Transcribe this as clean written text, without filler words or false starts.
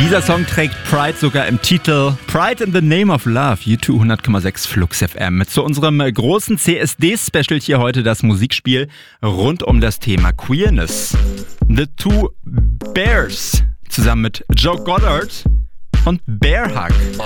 Dieser Song trägt Pride sogar im Titel. Pride in the Name of Love, U2 100,6 Flux FM. Zu unserem großen CSD-Special hier heute das Musikspiel rund um das Thema Queerness. The Two Bears zusammen mit Joe Goddard und Bear Hug.